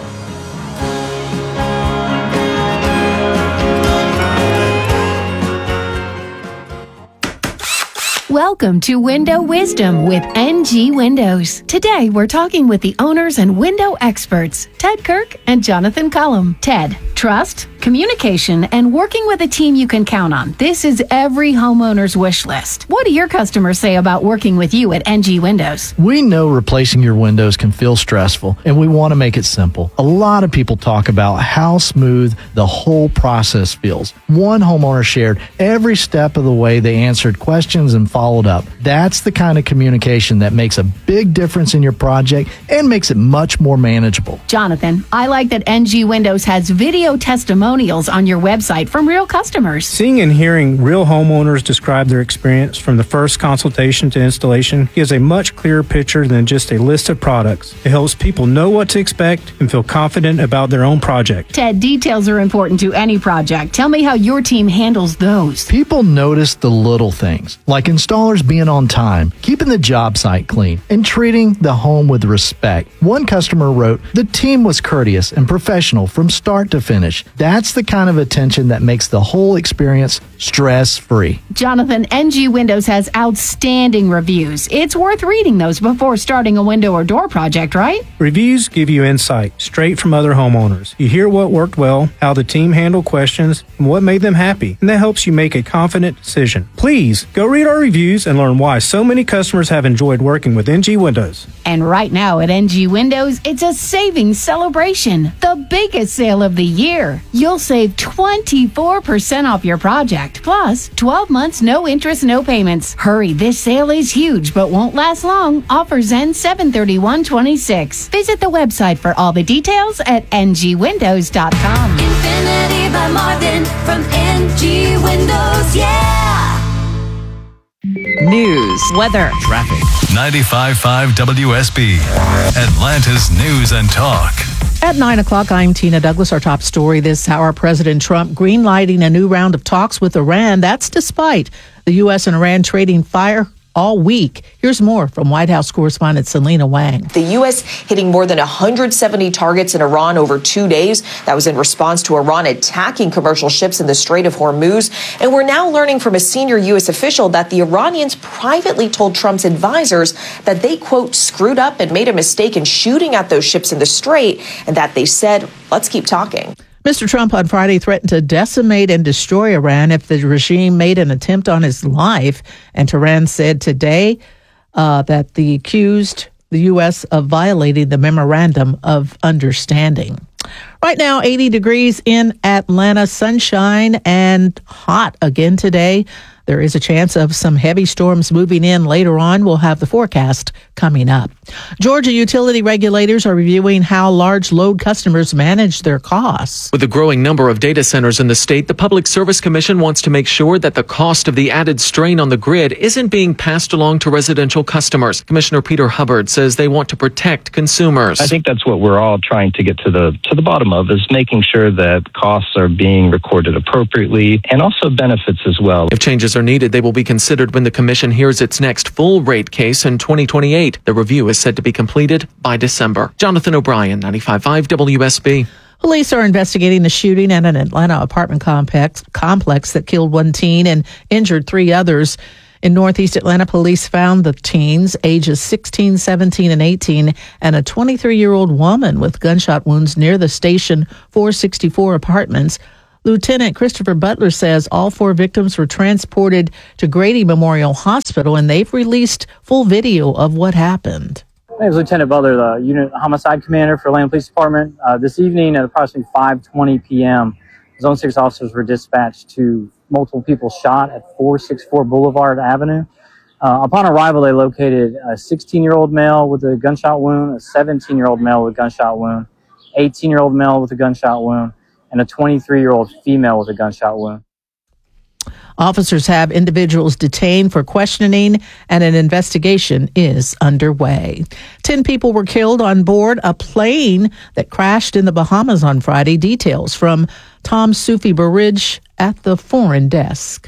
Welcome to Window Wisdom with NG Windows. Today, we're talking with the owners and window experts, Ted Kirk and Jonathan Cullum. Ted, trust, communication, and working with a team you can count on. This is every homeowner's wish list. What do your customers say about working with you at NG Windows? We know replacing your windows can feel stressful, and we want to make it simple. A lot of people talk about how smooth the whole process feels. One homeowner shared every step of the way they answered questions and followed up. That's the kind of communication that makes a big difference in your project and makes it much more manageable. Jonathan, I like that NG Windows has video testimonials on your website from real customers. Seeing and hearing real homeowners describe their experience from the first consultation to installation gives a much clearer picture than just a list of products. It helps people know what to expect and feel confident about their own project. Ted, details are important to any project. Tell me how your team handles those. People notice the little things, like installers being on time, keeping the job site clean, and treating the home with respect. One customer wrote, "The team was courteous and professional from start to finish." That's the kind of attention that makes the whole experience stress-free. Jonathan, NG Windows has outstanding reviews. It's worth reading those before starting a window or door project, right? Reviews give you insight straight from other homeowners. You hear what worked well, how the team handled questions, and what made them happy, and that helps you make a confident decision. Please go read our reviews and learn why so many customers have enjoyed working with NG Windows. And right now at NG Windows, it's a savings celebration, the biggest sale of the year. You'll save 24% off your project, plus 12 months, no interest, no payments. Hurry, this sale is huge but won't last long. Offers end 7/31/26. Visit the website for all the details at ngwindows.com. Infinity by Marvin from NG Windows, yeah! News, weather, traffic. 95.5 WSB, Atlanta's News and Talk. At 9 o'clock, I'm Tina Douglas. Our top story this hour, President Trump greenlighting a new round of talks with Iran. That's despite the U.S. and Iran trading fire all week. Here's more from White House correspondent Selena Wang. The U.S. hitting more than 170 targets in Iran over 2 days. That was in response to Iran attacking commercial ships in the Strait of Hormuz. And we're now learning from a senior U.S. official that the Iranians privately told Trump's advisors that they, quote, screwed up and made a mistake in shooting at those ships in the Strait, and that they said, let's keep talking. Mr. Trump on Friday threatened to decimate and destroy Iran if the regime made an attempt on his life. And Tehran said today that the accused the U.S. of violating the Memorandum of Understanding. Right now, 80 degrees in Atlanta, sunshine and hot again today. There is a chance of some heavy storms moving in later on. We'll have the forecast coming up. Georgia utility regulators are reviewing how large load customers manage their costs. With a growing number of data centers in the state, the Public Service Commission wants to make sure that the cost of the added strain on the grid isn't being passed along to residential customers. Commissioner Peter Hubbard says they want to protect consumers. I think that's what we're all trying to get to the bottom of, is making sure that costs are being recorded appropriately and also benefits as well. If changes are needed, they will be considered when the commission hears its next full rate case in 2028. The review is said to be completed by December. Jonathan O'Brien, 95.5 WSB. Police are investigating the shooting at an Atlanta apartment complex that killed one teen and injured three others. In Northeast Atlanta, police found the teens, ages 16, 17, and 18, and a 23-year-old woman with gunshot wounds near the Station 464 apartments. Lieutenant Christopher Butler says all four victims were transported to Grady Memorial Hospital, and they've released full video of what happened. My name is Lieutenant Butler, the Unit Homicide Commander for Atlanta Police Department. This evening at approximately 5:20 p.m., Zone 6 officers were dispatched to multiple people shot at 464 Boulevard Avenue. Upon arrival, they located a 16-year-old male with a gunshot wound, a 17-year-old male with a gunshot wound, 18-year-old male with a gunshot wound, and a 23-year-old female with a gunshot wound. Officers have individuals detained for questioning, and an investigation is underway. 10 people were killed on board a plane that crashed in the Bahamas on Friday. Details from Tom Sufi Burridge at the Foreign Desk.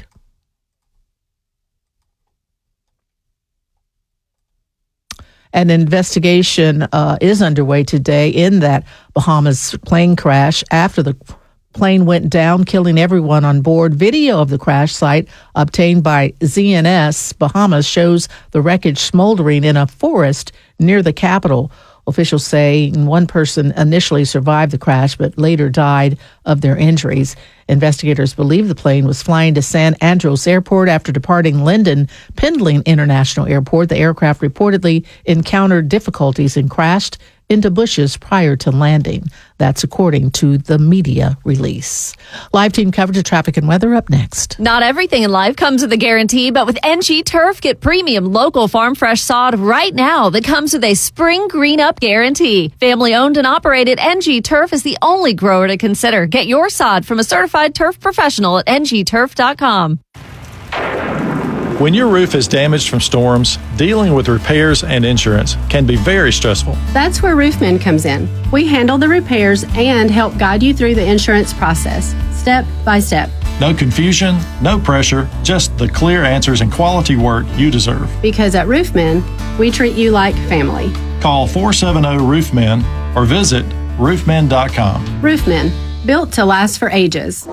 An investigation is underway today in that Bahamas plane crash after the plane went down, killing everyone on board. Video of the crash site obtained by ZNS Bahamas shows the wreckage smoldering in a forest near the capital. Officials say one person initially survived the crash but later died of their injuries. Investigators believe the plane was flying to San Andreas Airport after departing Linden Pendling International Airport. The aircraft reportedly encountered difficulties and crashed into bushes prior to landing. That's according to the media release. Live team coverage of traffic and weather up next. Not everything in life comes with a guarantee, but with NG Turf, get premium local farm fresh sod right now that comes with a spring green up guarantee. Family owned and operated, NG Turf is the only grower to consider. Get your sod from a certified turf professional at ngturf.com. When your roof is damaged from storms, dealing with repairs and insurance can be very stressful. That's where Roofmen comes in. We handle the repairs and help guide you through the insurance process, step by step. No confusion, no pressure, just the clear answers and quality work you deserve. Because at Roofmen, we treat you like family. Call 470-ROOFMEN or visit roofmen.com. Roofmen, built to last for ages.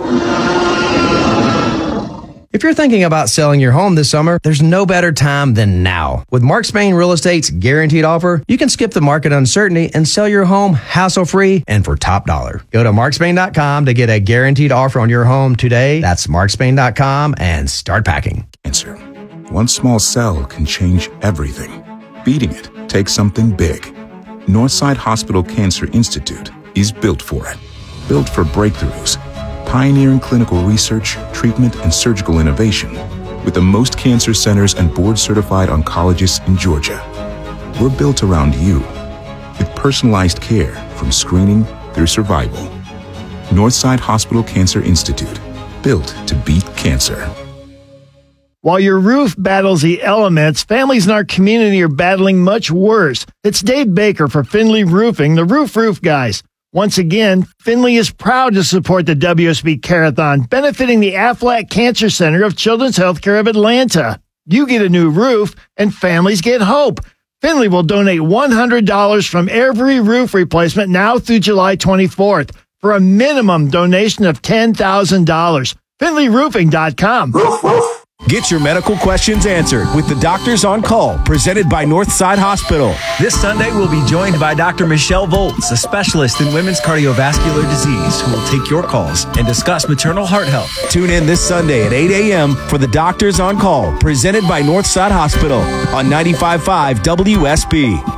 If you're thinking about selling your home this summer, there's no better time than now. With Mark Spain Real Estate's guaranteed offer, you can skip the market uncertainty and sell your home hassle-free and for top dollar. Go to markspain.com to get a guaranteed offer on your home today. That's markspain.com and start packing. Cancer. One small cell can change everything. Beating it takes something big. Northside Hospital Cancer Institute is built for it. Built for breakthroughs. Pioneering clinical research, treatment, and surgical innovation with the most cancer centers and board-certified oncologists in Georgia. We're built around you with personalized care from screening through survival. Northside Hospital Cancer Institute, built to beat cancer. While your roof battles the elements, families in our community are battling much worse. It's Dave Baker for Finley Roofing, the Roof Guys. Once again, Finley is proud to support the WSB Carathon, benefiting the Aflac Cancer Center of Children's Healthcare of Atlanta. You get a new roof, and families get hope. Finley will donate $100 from every roof replacement now through July 24th for a minimum donation of $10,000. FinleyRoofing.com. Get your medical questions answered with the Doctors on Call, presented by Northside Hospital. This Sunday, we'll be joined by Dr. Michelle Volz, a specialist in women's cardiovascular disease, who will take your calls and discuss maternal heart health. Tune in this Sunday at 8 a.m. for the Doctors on Call, presented by Northside Hospital on 95.5 WSB.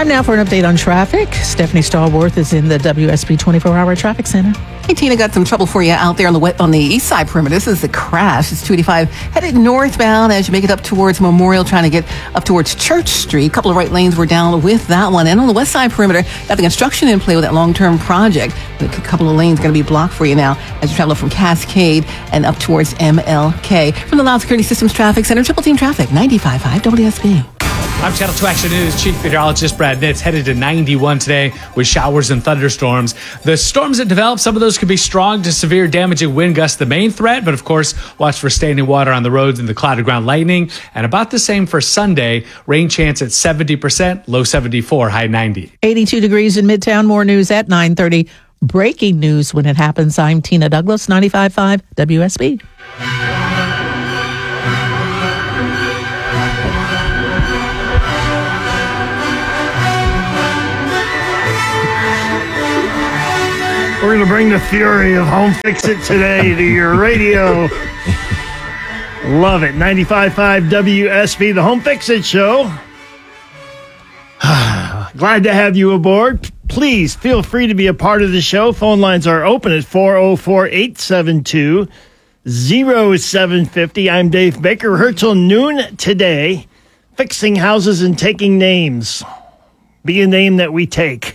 Time now for an update on traffic. Stephanie Stallworth is in the WSB 24-hour traffic center. Hey, Tina, got some trouble for you out there on the east side perimeter. This is the crash. It's 285 headed northbound as you make it up towards Memorial, trying to get up towards Church Street. A couple of right lanes were down with that one. And on the west side perimeter, got the construction in play with that long-term project. A couple of lanes going to be blocked for you now as you travel from Cascade and up towards MLK. From the Loud Security Systems Traffic Center, Triple Team Traffic, 95.5 WSB. I'm Channel 2 Action News Chief Meteorologist Brad Nitz, headed to 91 today with showers and thunderstorms. The storms that develop, some of those could be strong to severe damaging wind gusts, the main threat, but of course, watch for standing water on the roads and the clouded ground lightning. And about the same for Sunday, rain chance at 70%, low 74, high 90. 82 degrees in Midtown. More news at 9:30. Breaking news when it happens. I'm Tina Douglas, 95.5 WSB. We're going to bring the fury of Home Fix It today to your radio. Love it. 95.5 WSB, the Home Fix It Show. Glad to have you aboard. Please feel free to be a part of the show. Phone lines are open at 404-872-0750. I'm Dave Baker. We're here till noon today, fixing houses and taking names. Be a name that we take.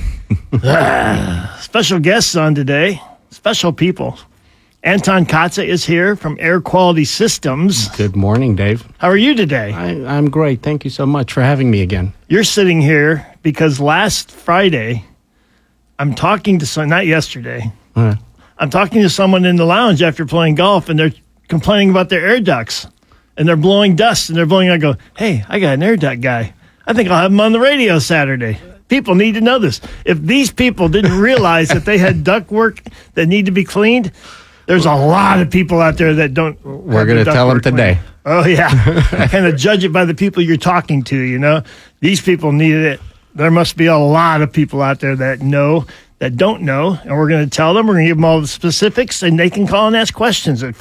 Special guests on today. Special people. Anton Katza is here from Air Quality Systems. Good morning, Dave. How are you today? I'm great. Thank you so much for having me again. You're sitting here because last Friday, I'm talking to someone, not yesterday. I'm talking to someone in the lounge after playing golf, and they're complaining about their air ducts. And they're blowing dust, and they're blowing. I go, hey, I got an air duct guy. I think I'll have him on the radio Saturday. People need to know this. If these people didn't realize that they had duct work that need to be cleaned, there's a lot of people out there that don't. We're going to tell them today. Oh, yeah. I kind of judge it by the people you're talking to, you know. These people needed it. There must be a lot of people out there that know, that don't know, and we're going to tell them. We're going to give them all the specifics, and they can call and ask questions at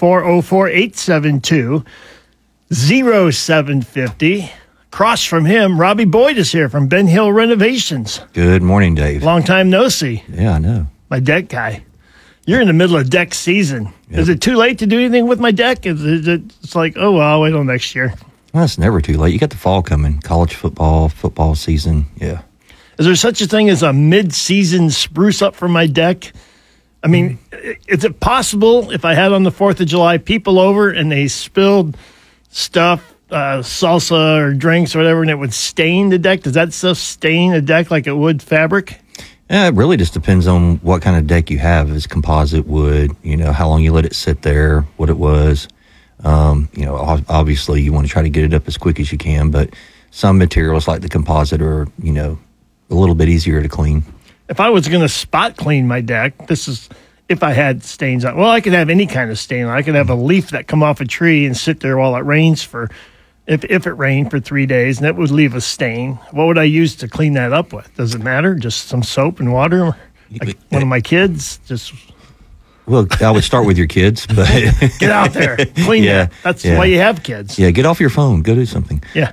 404-872-0750. Across from him, Robbie Boyd is here from Ben Hill Renovations. Good morning, Dave. Long time no see. Yeah, I know. My deck guy. You're in the middle of deck season. Yep. Is it too late to do anything with my deck? It's like, oh, well, I'll wait till next year. Well, it's never too late. You got the fall coming, college football season. Yeah. Is there such a thing as a mid-season spruce up for my deck? I mean, is it possible if I had on the 4th of July people over and they spilled stuff, salsa or drinks or whatever, and it would stain the deck? Does that stuff stain a deck like it would fabric? Yeah, it really just depends on what kind of deck you have. If it's composite wood, you know, how long you let it sit there, what it was. You know, obviously you want to try to get it up as quick as you can, but some materials like the composite are, you know, a little bit easier to clean. If I was going to spot clean my deck, this is if I had stains on. Well, I could have any kind of stain. I could have a leaf that come off a tree and sit there while it rains for, if it rained for 3 days, and that would leave a stain. What would I use to clean that up with? Does it matter? Just some soap and water? Like one of my kids? Just... Well, I would start with your kids, but get out there, clean that. That's why you have kids. Yeah, get off your phone, go do something. Yeah.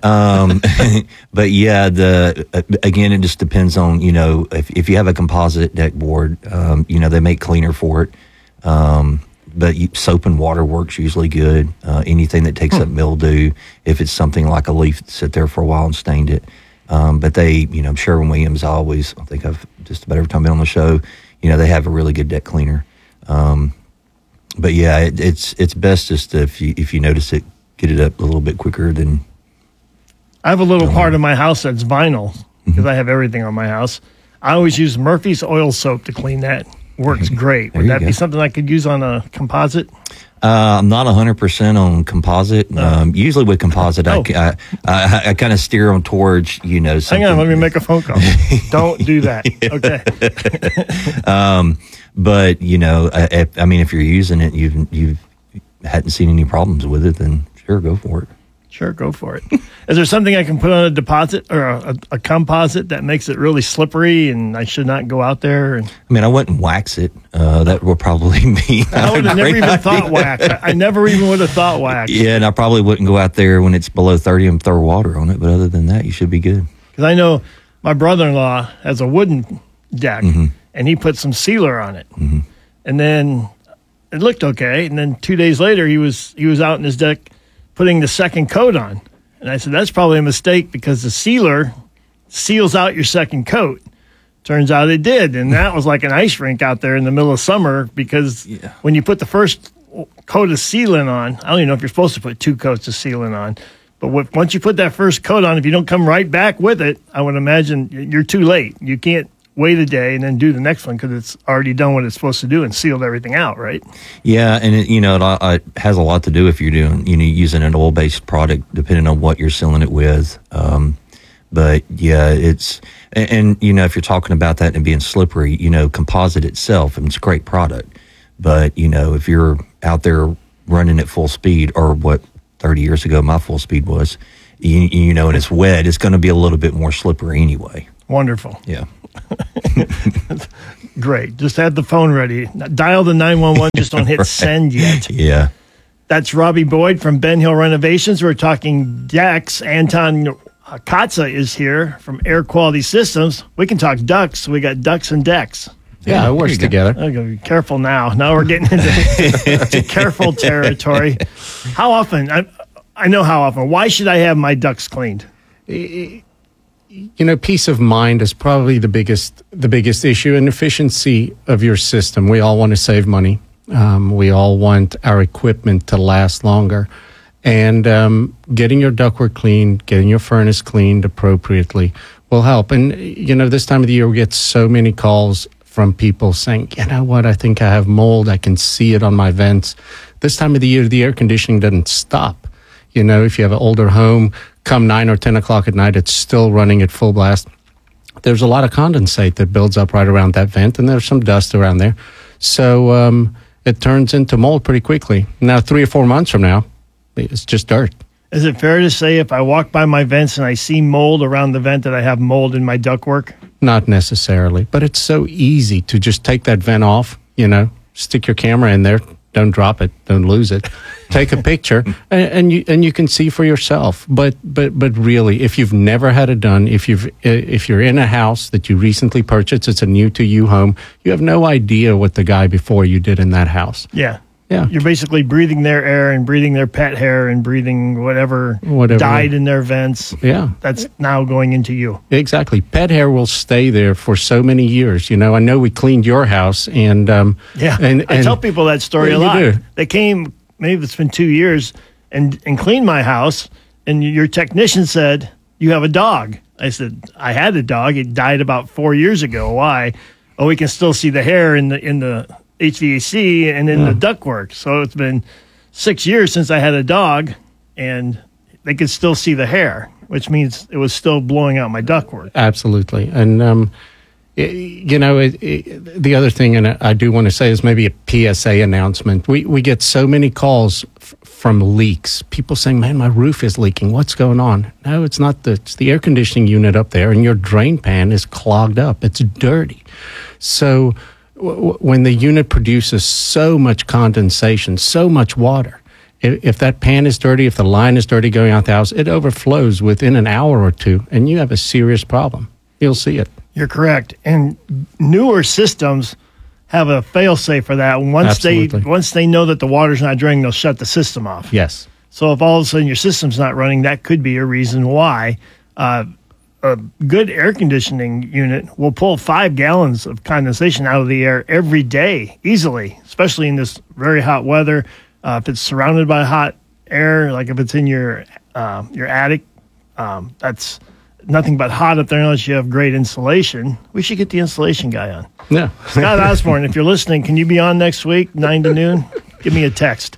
But yeah, again, it just depends on, you know, if you have a composite deck board, you know, they make cleaner for it. But soap and water works usually good. Anything that takes up mildew, if it's something like a leaf that sit there for a while and stained it. But they, you know, Sherwin-Williams I think I've just about every time been on the show, you know, they have a really good deck cleaner. But yeah, it's best just if you notice it, get it up a little bit quicker than. I have a little part of my house that's vinyl because I have everything on my house. I always use Murphy's oil soap to clean that. Works great. Would that be something I could use on a composite? I'm not 100% on composite. Usually with composite, I kind of steer them towards, you know, something. Hang on, let me make a phone call. Don't do that. Okay. But you know, I mean, if you're using it, you hadn't seen any problems with it, then sure, go for it. Sure, go for it. Is there something I can put on a deposit or a composite that makes it really slippery and I should not go out there? I mean, I wouldn't wax it. That would probably be. I would have never even thought wax. I never even would have thought wax. Yeah, and I probably wouldn't go out there when it's below 30 and throw water on it. But other than that, you should be good. Because I know My brother-in-law has a wooden deck, and he put some sealer on it. And then it looked okay. And then 2 days later, he was out in his deck putting the second coat on. And I said, that's probably a mistake because the sealer seals out your second coat. Turns out it did. And that was like an ice rink out there in the middle of summer because when you put the first coat of sealant on, I don't even know if you're supposed to put 2 coats of sealant on. But once you put that first coat on, if you don't come right back with it, I would imagine you're too late. You can't wait a day and then do the next one because it's already done what it's supposed to do and sealed everything out, right? Yeah, and it has a lot to do if you're doing using an oil-based product, depending on what you're sealing it with. But yeah, it's and if you're talking about that and being slippery, composite itself, it's a great product. But if you're out there running at full speed, or what 30 years ago my full speed was, and it's wet, it's going to be a little bit more slippery anyway. Wonderful. Yeah. Great. Just have the phone ready. Dial the 911. Just don't hit send yet. Yeah. That's Robbie Boyd from Ben Hill Renovations. We're talking decks. Anton Katza is here from Air Quality Systems. We can talk ducts. We got ducts and decks. Yeah, it works together. Okay, be careful now. Now we're getting into careful territory. How often? I know how often. Why should I have my ducts cleaned? Peace of mind is probably the biggest issue, and efficiency of your system. We all want to save money. We all want our equipment to last longer. And getting your ductwork cleaned, getting your furnace cleaned appropriately will help. And, this time of the year, we get so many calls from people saying, you know what, I think I have mold. I can see it on my vents. This time of the year, the air conditioning doesn't stop. If you have an older home, come 9 or 10 o'clock at night, it's still running at full blast. There's a lot of condensate that builds up right around that vent, and there's some dust around there. So it turns into mold pretty quickly. Now, 3 or 4 months from now, it's just dirt. Is it fair to say if I walk by my vents and I see mold around the vent that I have mold in my ductwork? Not necessarily, but it's so easy to just take that vent off, stick your camera in there, don't drop it, don't lose it, take a picture, and you can see for yourself. But really, if you've never had it done, if you're in a house that you recently purchased, it's a new to you home, you have no idea what the guy before you did in that house. Yeah. Yeah. You're basically breathing their air and breathing their pet hair and breathing whatever died in their vents. Yeah. That's now going into you. Exactly. Pet hair will stay there for so many years. I know we cleaned your house and and I tell people that story a lot. Do. They came, maybe it's been 2 years, and cleaned my house, and your technician said, you have a dog. I said, I had a dog. It died about 4 years ago. Why? Oh, we can still see the hair in the HVAC and in the ductwork. So it's been 6 years since I had a dog, and they could still see the hair, which means it was still blowing out my ductwork. Absolutely. And, the other thing, and I do want to say, is maybe a PSA announcement. We get so many calls from leaks. People saying, man, my roof is leaking. What's going on? No, it's not. It's the air conditioning unit up there, and your drain pan is clogged up. It's dirty. So when the unit produces so much condensation, so much water, if that pan is dirty, if the line is dirty going out the house, it overflows within an hour or two, and you have a serious problem. You'll see it. You're correct. And newer systems have a fail-safe for that. Once they know that the water's not draining, they'll shut the system off. Yes. So if all of a sudden your system's not running, that could be a reason why. A good air conditioning unit will pull 5 gallons of condensation out of the air every day easily, especially in this very hot weather. If it's surrounded by hot air, like if it's in your attic, that's nothing but hot up there unless you have great insulation. We should get the insulation guy on. Yeah. Scott Osborne, if you're listening, can you be on next week, 9 to noon? Give me a text.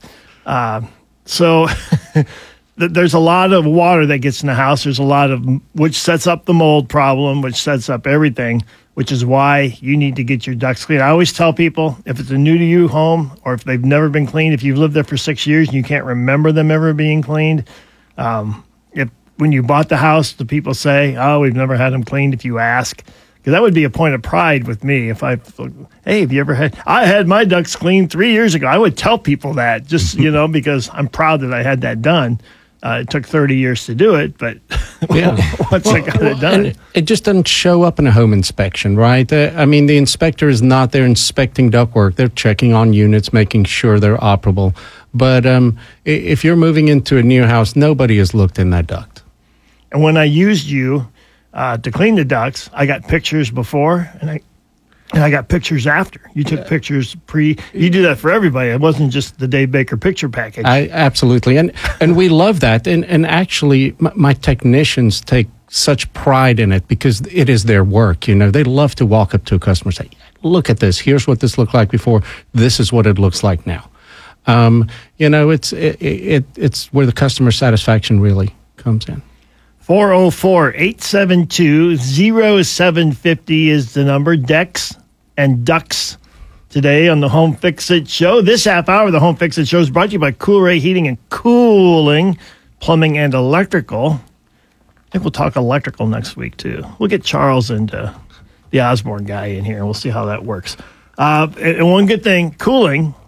There's a lot of water that gets in the house. There's a lot of, which sets up the mold problem, which sets up everything, which is why you need to get your ducts cleaned. I always tell people, if it's a new to you home, or if they've never been cleaned, if you've lived there for 6 years and you can't remember them ever being cleaned, when you bought the house, the people say, oh, we've never had them cleaned, if you ask. Because that would be a point of pride with me. If hey, have you ever I had my ducts cleaned 3 years ago. I would tell people that just, because I'm proud that I had that done. It took 30 years to do it, but once I got it done. It just doesn't show up in a home inspection, right? I mean, the inspector is not there inspecting ductwork. They're checking on units, making sure they're operable. But if you're moving into a new house, nobody has looked in that duct. And when I used you to clean the ducts, I got pictures before and I got pictures after. You took pictures pre. You do that for everybody. It wasn't just the Dave Baker picture package. Absolutely. And we love that. And actually, my technicians take such pride in it because it is their work. You know, they love to walk up to a customer and say, look at this. Here's what this looked like before. This is what it looks like now. You know, it's where the customer satisfaction really comes in. 404-872-0750 is the number. Decks and ducts today on the Home Fix-It Show. This half hour of the Home Fix-It Show is brought to you by Cool-Ray Heating and Cooling, Plumbing and Electrical. I think we'll talk electrical next week, too. We'll get Charles and the Osborne guy in here, and we'll see how that works. And one good thing, cooling